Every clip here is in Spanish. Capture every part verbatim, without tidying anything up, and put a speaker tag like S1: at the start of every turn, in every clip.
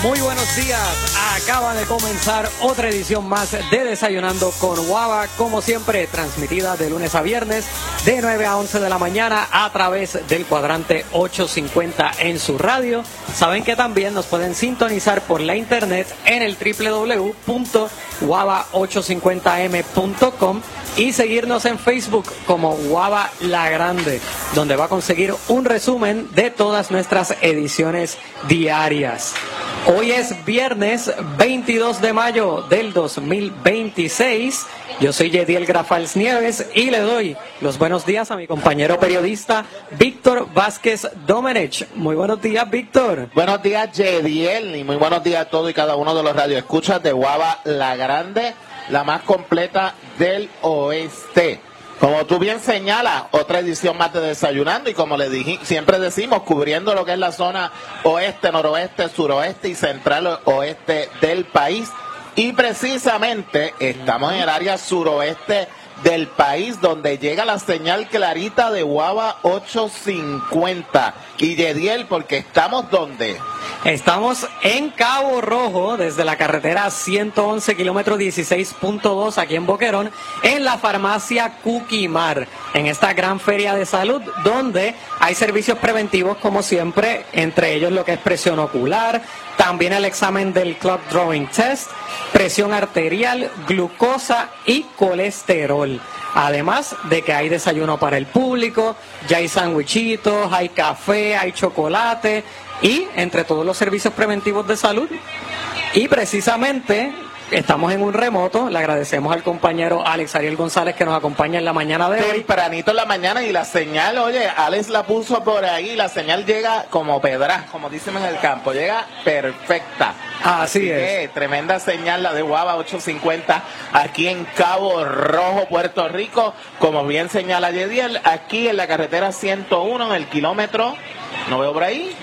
S1: Muy buenos días, acaba de comenzar otra edición más de Desayunando con Guava, como siempre transmitida de lunes a viernes de nueve a once de la mañana a través del cuadrante ochocientos cincuenta en su radio. Saben que también nos pueden sintonizar por la internet en el doble u doble u doble u punto guava ochocientos cincuenta eme punto com y seguirnos en Facebook como Guava La Grande, donde va a conseguir un resumen de todas nuestras ediciones diarias. Hoy es viernes veintidós de mayo del dos mil veintiséis. Yo soy Yediel Grafals Nieves y le doy los buenos días a mi compañero periodista Víctor Vázquez Domenech. Muy buenos días, Víctor.
S2: Buenos días, Yediel, y muy buenos días a todos y cada uno de los radioescuchas de Guava La Grande, la más completa del oeste. Como tú bien señalas, otra edición más de Desayunando, y como le dije, siempre decimos, cubriendo lo que es la zona oeste, noroeste, suroeste y central oeste del país. Y precisamente estamos en el área suroeste del país, donde llega la señal clarita de Guava ochocientos cincuenta. Y Yediel, porque estamos ¿dónde?
S1: Estamos en Cabo Rojo, desde la carretera ciento once, kilómetro dieciséis punto dos, aquí en Boquerón, en la farmacia Cuquimar, en esta gran feria de salud, donde hay servicios preventivos como siempre, entre ellos lo que es presión ocular, también el examen del Clot Drawing Test, presión arterial, glucosa y colesterol. Además de que hay desayuno para el público, ya hay sandwichitos, hay café, hay chocolate y entre todos los servicios preventivos de salud. Y precisamente estamos en un remoto. Le agradecemos al compañero Alex Ariel González que nos acompaña en la mañana de hoy.
S2: Tempranito en la mañana, y la señal, oye, Alex la puso por ahí, la señal llega como pedra, como dicen en el campo, llega perfecta.
S1: Así, Así
S2: es. Tremenda señal la de Guava ochocientos cincuenta aquí en Cabo Rojo, Puerto Rico. Como bien señala Yediel, aquí en la carretera ciento uno, en el kilómetro, no veo por ahí,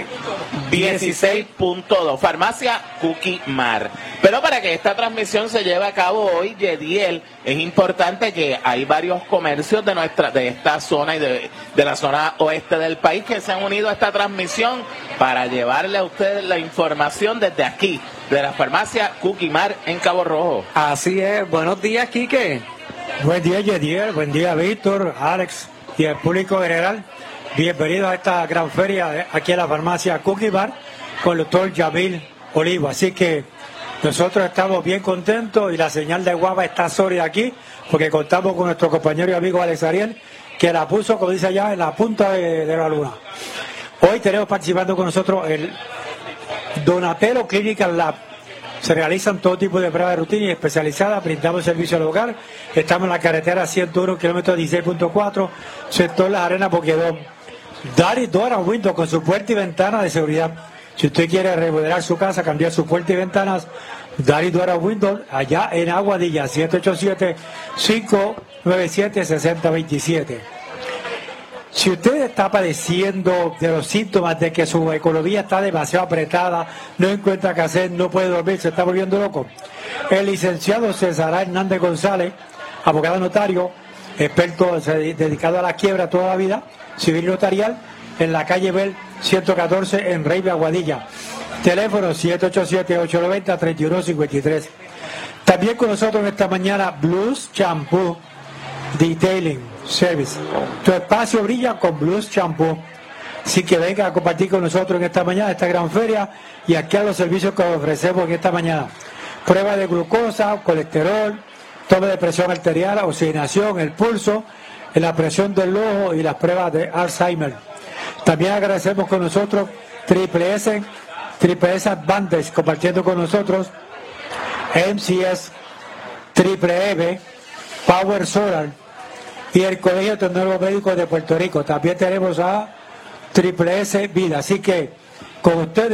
S2: dieciséis punto dos, farmacia Cuquimar. Pero para que esta transmisión se lleve a cabo hoy, Yediel, es importante que hay varios comercios de nuestra de esta zona y de, de la zona oeste del país que se han unido a esta transmisión para llevarle a ustedes la información desde aquí, de la farmacia Cuquimar en Cabo Rojo.
S1: Así es. Buenos días, Quique.
S3: Buen día, Yediel. Buen día, Víctor, Alex y el público general. Bienvenidos a esta gran feria aquí en la farmacia Cuquimar con el doctor Yamil Olivo. Así que nosotros estamos bien contentos y la señal de Guava está sólida aquí porque contamos con nuestro compañero y amigo Alex Ariel, que la puso, como dice allá, en la punta de, de la luna. Hoy tenemos participando con nosotros el Donatello Clinical Lab. Se realizan todo tipo de pruebas de rutina y especializadas, brindamos servicio al hogar. Estamos en la carretera ciento uno, kilómetro dieciséis punto cuatro, sector Las Arenas, Boquerón. Dari Door and Windows, con su puerta y ventana de seguridad. Si usted quiere remodelar su casa, cambiar su puerta y ventanas, Dari Door and Windows, allá en Aguadilla, siete ocho siete, cinco nueve siete, seis cero dos siete. Si usted está padeciendo de los síntomas de que su economía está demasiado apretada, no encuentra qué hacer, no puede dormir, se está volviendo loco, el licenciado César Hernández González, abogado notario, experto dedicado a la quiebra toda la vida, civil notarial, en la calle Bell ciento catorce en Rey de Aguadilla. Teléfono siete ocho siete, ocho nueve cero, tres uno cinco tres. También con nosotros en esta mañana Blues Shampoo Detailing Service. Tu espacio brilla con Blues Shampoo. Así que venga a compartir con nosotros en esta mañana, esta gran feria, y aquí a los servicios que ofrecemos en esta mañana. Prueba de glucosa, colesterol, toma de presión arterial, oxigenación, el pulso, la presión del ojo y las pruebas de Alzheimer. También agradecemos con nosotros Triple S, Triple S Advantage, compartiendo con nosotros M C S, Triple E, Power Solar y el Colegio de Tecnólogos Médicos de Puerto Rico. También tenemos a Triple S Vida. Así que con ustedes